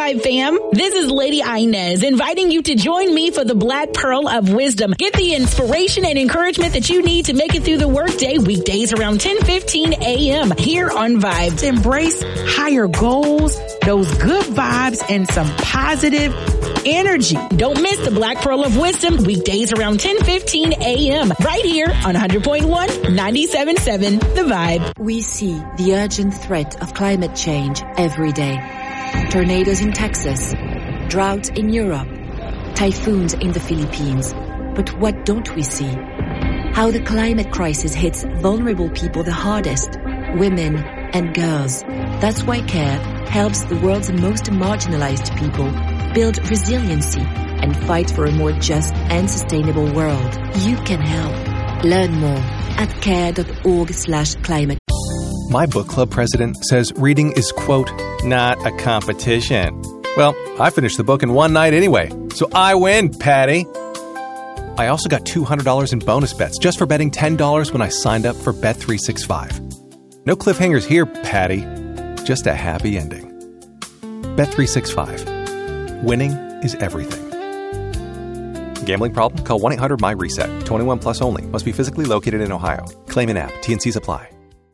Vibe fam. This is Lady Inez inviting you to join me for the Black Pearl of Wisdom. Get the inspiration and encouragement that you need to make it through the workday weekdays around 10:15 a.m. here on Vibe. To embrace higher goals, those good vibes, and some positive energy. Don't miss the Black Pearl of Wisdom weekdays around 10:15 a.m. right here on 100.1, 97.7 The Vibe. We see the urgent threat of climate change every day. Tornadoes in Texas, droughts in Europe, typhoons in the Philippines. But what don't we see? How the climate crisis hits vulnerable people the hardest, women and girls. That's why CARE helps the world's most marginalized people build resiliency and fight for a more just and sustainable world. You can help. Learn more at care.org/climate. My book club president says reading is, quote, not a competition. Well, I finished the book in one night anyway, so I win, Patty. I also got $200 in bonus bets just for betting $10 when I signed up for Bet365. No cliffhangers here, Patty. Just a happy ending. Bet365. Winning is everything. Gambling problem? Call 1-800-MY-RESET. 21 plus only. Must be physically located in Ohio. Claim an app. T&Cs apply.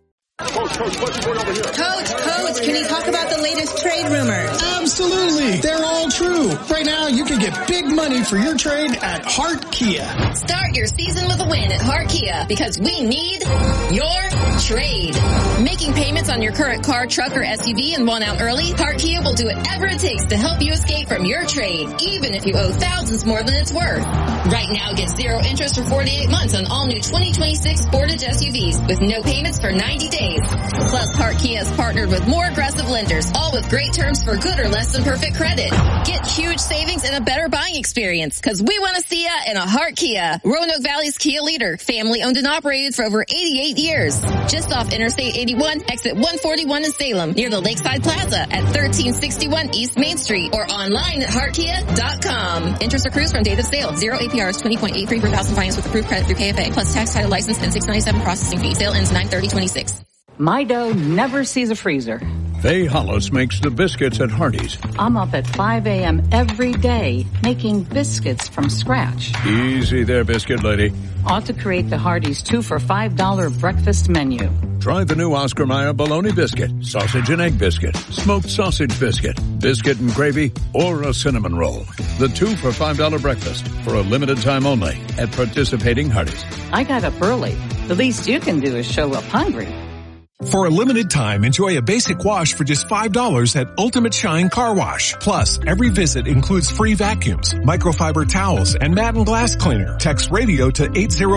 Coach, can you talk about the latest trade rumors? Absolutely. They're all true. Right now, you can get big money for your trade at Hart Kia. Start your season with a win at Hart Kia because we need your trade. Making payments on your current car, truck, or SUV and want out early? Hart Kia will do whatever it takes to help you escape from your trade, even if you owe thousands more than it's worth. Right now, get 0 interest for 48 months on all new 2026 Sportage SUVs with no payments for 90 days. Plus, Hart Kia has partnered with more aggressive lenders, all with great terms for good or less than perfect credit. Get huge savings and a better buying experience, because we want to see ya in a Hart Kia. Roanoke Valley's Kia leader, family owned and operated for over 88 years. Just off Interstate 81, exit 141 in Salem, near the Lakeside Plaza at 1361 East Main Street, or online at heartkia.com. Interest accrues from date of sale. 0 APRs, 20.83 per thousand finance with approved credit through KFA, plus tax, title, license, and $697 processing fee. Sale ends 9/30/26. My dough never sees a freezer. Faye Hollis makes the biscuits at Hardee's. I'm up at 5 a.m. every day making biscuits from scratch. Easy there, biscuit lady. Ought to create the Hardee's 2 for $5 breakfast menu. Try the new Oscar Mayer bologna biscuit, sausage and egg biscuit, smoked sausage biscuit, biscuit and gravy, or a cinnamon roll. The 2 for $5 breakfast for a limited time only at participating Hardee's. I got up early. The least you can do is show up hungry. For a limited time, enjoy a basic wash for just $5 at Ultimate Shine Car Wash. Plus, every visit includes free vacuums, microfiber towels, and Madden glass cleaner. Text radio to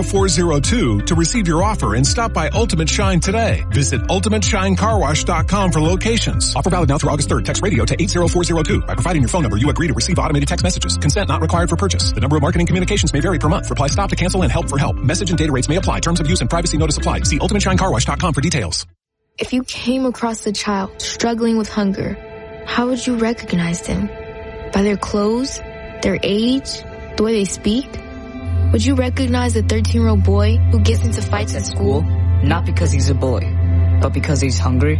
80402 to receive your offer and stop by Ultimate Shine today. Visit ultimateshinecarwash.com for locations. Offer valid now through August 3rd. Text radio to 80402. By providing your phone number, you agree to receive automated text messages. Consent not required for purchase. The number of marketing communications may vary per month. Reply stop to cancel and help for help. Message and data rates may apply. Terms of use and privacy notice apply. See ultimateshinecarwash.com for details. If you came across a child struggling with hunger, how would you recognize them? By their clothes? Their age? The way they speak? Would you recognize a 13-year-old boy who gets into fights at school? Not because he's a boy, but because he's hungry?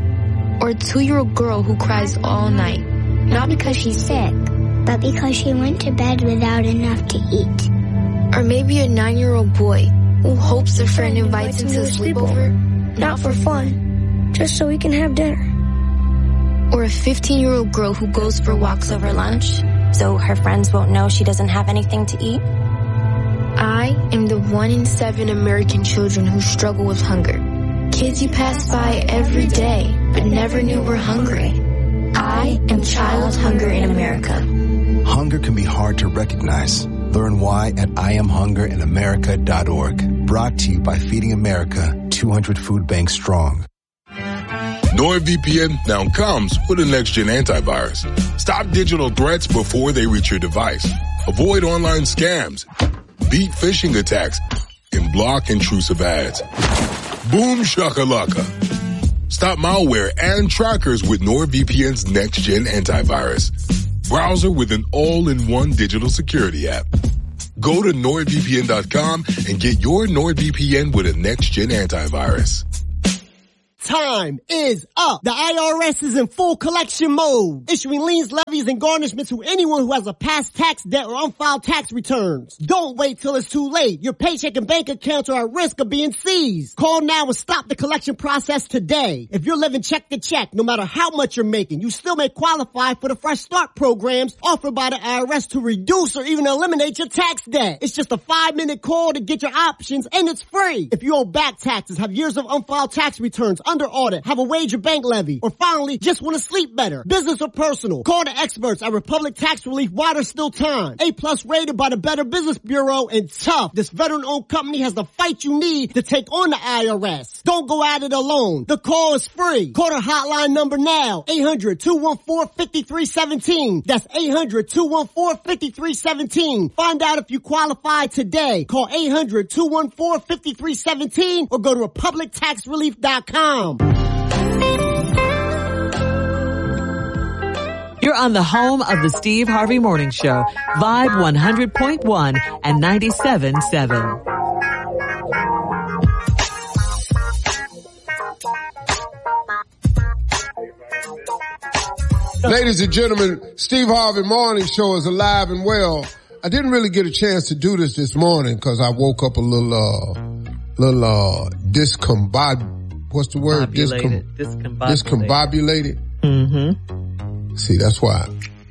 Or a 2-year-old girl who cries all night? Not because she's sick, but because she went to bed without enough to eat. Or maybe a 9-year-old boy who hopes a friend invites him to a sleepover. Not for fun, just so we can have dinner. Or a 15-year-old girl who goes for walks over lunch, so her friends won't know she doesn't have anything to eat. I am the 1 in 7 American children who struggle with hunger. Kids you pass by every day, but never knew were hungry. I am Child Hunger in America. Hunger can be hard to recognize. Learn why at IamHungerInAmerica.org. Brought to you by Feeding America, 200 food banks strong. NordVPN now comes with a next-gen antivirus. Stop digital threats before they reach your device. Avoid online scams. Beat phishing attacks. And block intrusive ads. Boom shakalaka. Stop malware and trackers with NordVPN's next-gen antivirus. Browser with an all-in-one digital security app. Go to NordVPN.com and get your NordVPN with a next-gen antivirus. Time is up. The IRS is in full collection mode, issuing liens, levies, and garnishments to anyone who has a past tax debt or unfiled tax returns. Don't wait till it's too late. Your paycheck and bank accounts are at risk of being seized. Call now and stop the collection process today. If you're living check to check, no matter how much you're making, you still may qualify for the Fresh Start programs offered by the IRS to reduce or even eliminate your tax debt. It's just a 5-minute call to get your options, and it's free. If you owe back taxes, have years of unfiled tax returns, under audit, have a wage or bank levy, or finally just want to sleep better, business or personal, call the experts at Republic Tax Relief while there's still time. A+ rated by the Better Business Bureau, and tough. This veteran-owned company has the fight you need to take on the IRS. Don't go at it alone. The call is free. Call the hotline number now. 800-214-5317. That's 800-214-5317. Find out if you qualify today. Call 800-214-5317 or go to republictaxrelief.com. You're on the home of the Steve Harvey Morning Show, Vibe 100.1 and 97.7. Ladies and gentlemen, Steve Harvey Morning Show is alive and well. I didn't really get a chance to do this morning because I woke up a little discombobulated. Mm-hmm. See, that's why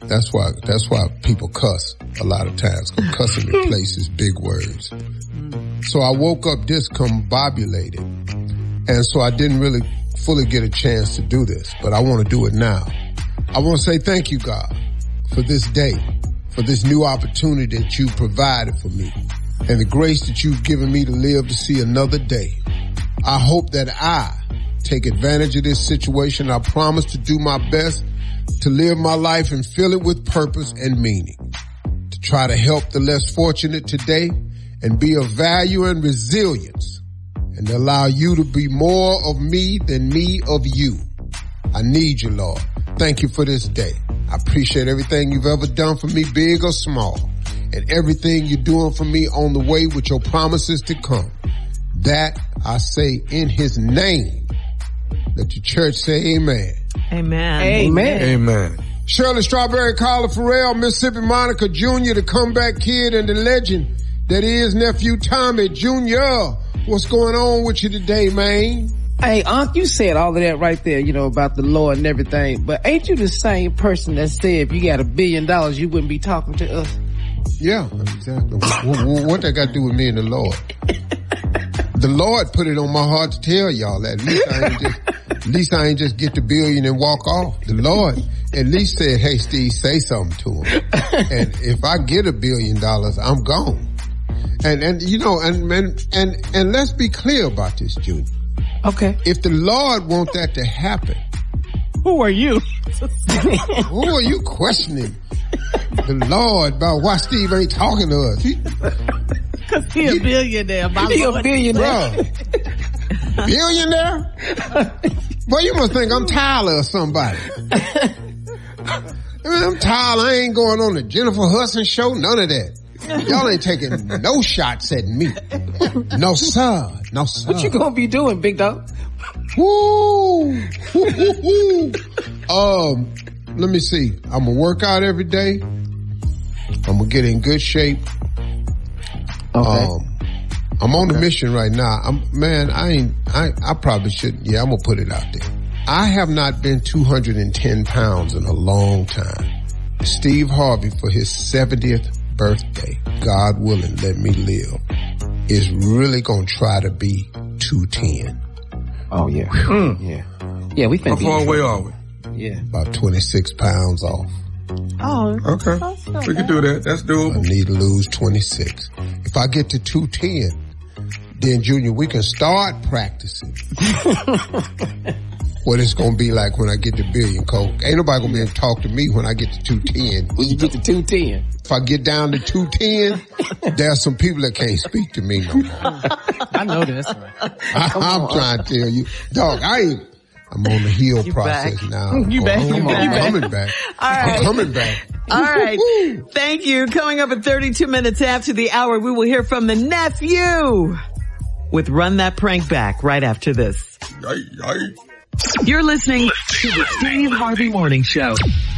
people cuss a lot of times. Cussing replaces big words. So I woke up discombobulated, and so I didn't really fully get a chance to do this, but I want to do it now. I want to say thank you, God, for this day, for this new opportunity that you provided for me, and the grace that you've given me to live to see another day. I hope that I take advantage of this situation. I promise to do my best to live my life and fill it with purpose and meaning, to try to help the less fortunate today and be of value and resilience, and to allow you to be more of me than me of you. I need you, Lord. Thank you for this day. I appreciate everything you've ever done for me, big or small, and everything you're doing for me on the way with your promises to come. That I say in his name. Let the church say amen. Amen. Amen. Amen. Shirley Strawberry, Carla Farrell, Mississippi Monica Jr., the comeback kid and the legend that is nephew Tommy Jr. What's going on with you today, man? Hey, Unc, you said all of that right there, about the Lord and everything, but ain't you the same person that said if you got $1 billion, you wouldn't be talking to us? Yeah, exactly. What that got to do with me and the Lord? The Lord put it on my heart to tell y'all that. At least I ain't just get the $1 billion and walk off. The Lord at least said, hey, Steve, say something to him. And if I get $1 billion, I'm gone. And let's be clear about this, Junior. Okay. If the Lord want that to happen, who are you? Who are you questioning the Lord about why Steve ain't talking to us? Cause he a billionaire, my Lord. He a billionaire. Billionaire? Boy, you must think I'm Tyler or somebody. I'm Tyler. I ain't going on the Jennifer Hudson show. None of that. Y'all ain't taking no shots at me. No, sir. No, sir. What you gonna be doing, big dog? Woo! Let me see. I'm gonna work out every day. I'm gonna get in good shape. Okay. I'm on a mission right now. I probably shouldn't. Yeah, I'm gonna put it out there. I have not been 210 pounds in a long time. Steve Harvey, for his 70th birthday, God willing, let me live, is really gonna try to be 210. Oh yeah. Yeah. Yeah, we think. How far away are we? Yeah. About 26 pounds off. Oh. Okay. We can do that. That's doable. I need to lose 26. If I get to 210, then Junior, we can start practicing. What it's gonna be like when I get to $1 billion, Coke. Ain't nobody gonna be able to talk to me when I get to 210. When you get to 210. If I get down to 210, there are some people that can't speak to me no more. I know this. I'm trying to tell you. Dog, I'm on the heal process back. now. You back. I'm coming back. All right. I'm coming back. All right. Thank you. Coming up at 32 minutes after the hour, we will hear from the nephew. with Run That Prank Back right after this. You're listening to the Steve Harvey Morning Show.